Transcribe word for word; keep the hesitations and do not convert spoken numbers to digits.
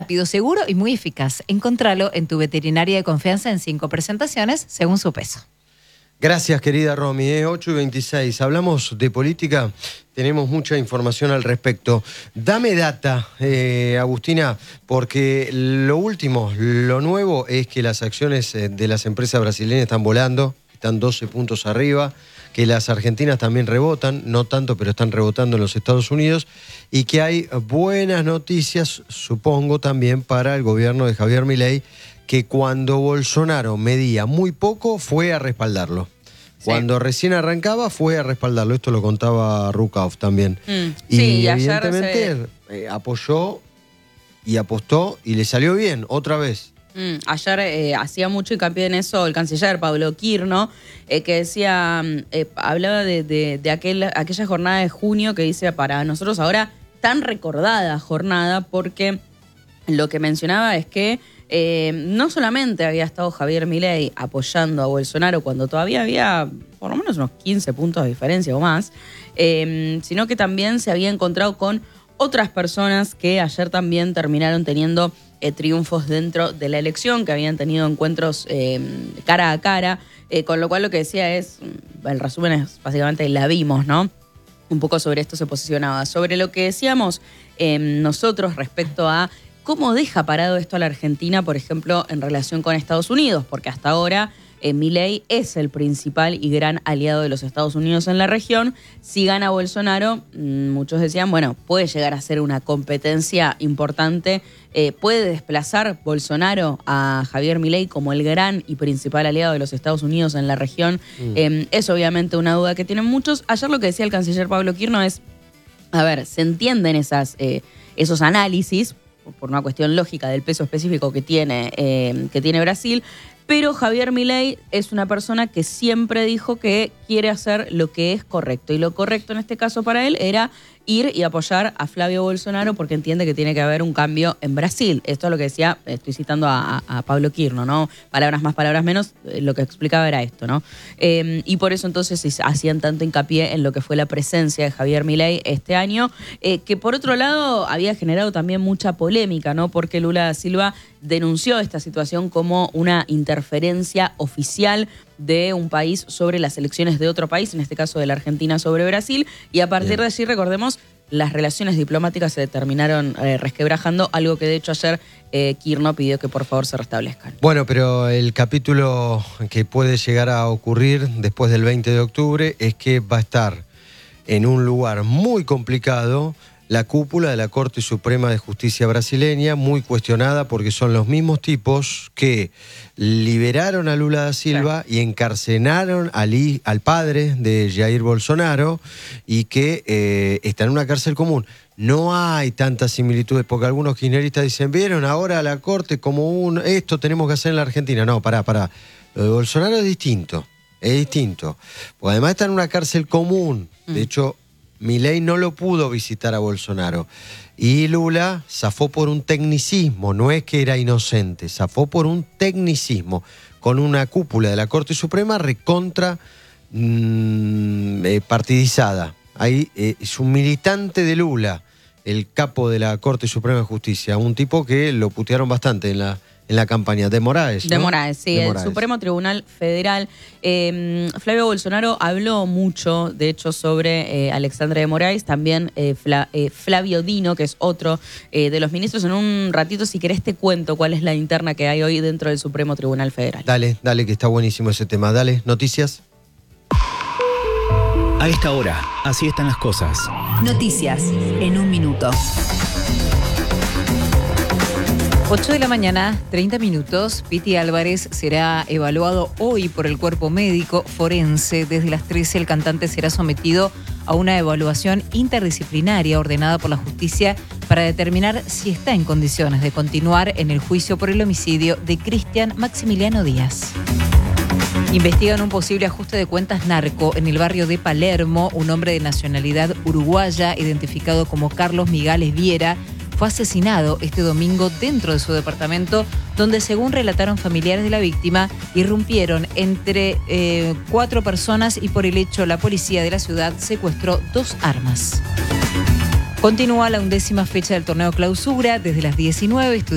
rápido, seguro y muy eficaz. Encontralo en tu veterinaria de confianza en cinco presentaciones según su peso. Gracias, querida Romy. ¿eh? ocho y veintiséis. Hablamos de política, tenemos mucha información al respecto. Dame data, eh, Agustina, porque lo último, lo nuevo es que las acciones de las empresas brasileñas están volando, están doce puntos arriba, que las argentinas también rebotan, no tanto, pero están rebotando en los Estados Unidos, y que hay buenas noticias, supongo, también para el gobierno de Javier Milei, que cuando Bolsonaro medía muy poco fue a respaldarlo. Sí. Cuando recién arrancaba fue a respaldarlo. Esto lo contaba Rukauf también. Mm, y sí, evidentemente se... eh, apoyó y apostó y le salió bien, otra vez. Mm, ayer eh, hacía mucho hincapié en eso el canciller Pablo Kirno, eh, que decía, eh, hablaba de, de, de aquel, aquella jornada de junio que dice para nosotros ahora tan recordada jornada, porque lo que mencionaba es que Eh, no solamente había estado Javier Milei apoyando a Bolsonaro cuando todavía había por lo menos unos quince puntos de diferencia o más, eh, sino que también se había encontrado con otras personas que ayer también terminaron teniendo eh, triunfos dentro de la elección, que habían tenido encuentros eh, cara a cara, eh, con lo cual lo que decía es, el resumen es básicamente la vimos, ¿no? Un poco sobre esto se posicionaba. Sobre lo que decíamos eh, nosotros respecto a ¿cómo deja parado esto a la Argentina, por ejemplo, en relación con Estados Unidos? Porque hasta ahora eh, Milei es el principal y gran aliado de los Estados Unidos en la región. Si gana Bolsonaro, mmm, muchos decían, bueno, puede llegar a ser una competencia importante. Eh, ¿Puede desplazar Bolsonaro a Javier Milei como el gran y principal aliado de los Estados Unidos en la región? Mm. Eh, es obviamente una duda que tienen muchos. Ayer lo que decía el canciller Pablo Kirno es, a ver, se entienden esas, eh, esos análisis, por una cuestión lógica del peso específico que tiene, eh, que tiene Brasil, pero Javier Milei es una persona que siempre dijo que quiere hacer lo que es correcto, y lo correcto en este caso para él era ir y apoyar a Flavio Bolsonaro porque entiende que tiene que haber un cambio en Brasil. Esto es lo que decía, estoy citando a, a, a Pablo Kirno, ¿no? Palabras más, palabras menos, eh, lo que explicaba era esto, ¿no? Eh, y por eso entonces hacían tanto hincapié en lo que fue la presencia de Javier Milei este año, eh, que por otro lado había generado también mucha polémica, ¿no? Porque Lula da Silva denunció esta situación como una interferencia oficial de un país sobre las elecciones de otro país, en este caso de la Argentina sobre Brasil, y a partir Bien. de allí, recordemos, las relaciones diplomáticas se terminaron eh, resquebrajando, algo que de hecho ayer eh, Kirno pidió que por favor se restablezcan. Bueno, pero el capítulo que puede llegar a ocurrir después del veinte de octubre es que va a estar en un lugar muy complicado la cúpula de la Corte Suprema de Justicia brasileña, muy cuestionada porque son los mismos tipos que liberaron a Lula da Silva, claro, y encarcelaron al, al padre de Jair Bolsonaro, y que eh, está en una cárcel común. No hay tantas similitudes, porque algunos kirchneristas dicen, vieron ahora a la Corte como un, esto tenemos que hacer en la Argentina. No, pará, pará. Lo de Bolsonaro es distinto, es distinto. Porque además está en una cárcel común. De mm. hecho, Milei no lo pudo visitar a Bolsonaro. Y Lula zafó por un tecnicismo, no es que era inocente, zafó por un tecnicismo, con una cúpula de la Corte Suprema recontra mmm, eh, partidizada. Ahí eh, es un militante de Lula, el capo de la Corte Suprema de Justicia, un tipo que lo putearon bastante en la... en la campaña de Moraes, ¿no? De Moraes, sí, de el Moraes. Supremo Tribunal Federal. Eh, Flavio Bolsonaro habló mucho, de hecho, sobre eh, Alexandre de Moraes, también eh, Fla, eh, Flavio Dino, que es otro eh, de los ministros. En un ratito, si querés, te cuento cuál es la interna que hay hoy dentro del Supremo Tribunal Federal. Dale, dale, que está buenísimo ese tema. Dale, noticias. A esta hora, así están las cosas. Noticias en un minuto. ocho de la mañana, treinta minutos. Piti Álvarez será evaluado hoy por el cuerpo médico forense. Desde las trece el cantante será sometido a una evaluación interdisciplinaria ordenada por la justicia para determinar si está en condiciones de continuar en el juicio por el homicidio de Cristian Maximiliano Díaz. Investigan un posible ajuste de cuentas narco en el barrio de Palermo. Un hombre de nacionalidad uruguaya, identificado como Carlos Migales Viera, fue asesinado este domingo dentro de su departamento, donde, según relataron familiares de la víctima, irrumpieron entre eh, cuatro personas y por el hecho la policía de la ciudad secuestró dos armas. Continúa la undécima fecha del torneo Clausura desde las diecinueve.